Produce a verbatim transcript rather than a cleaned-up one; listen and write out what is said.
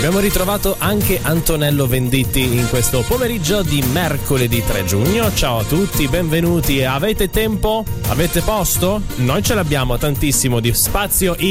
Abbiamo ritrovato anche Antonello Venditti in questo pomeriggio di mercoledì tre giugno. Ciao a tutti, benvenuti. Avete tempo? Avete posto? Noi ce l'abbiamo tantissimo di spazio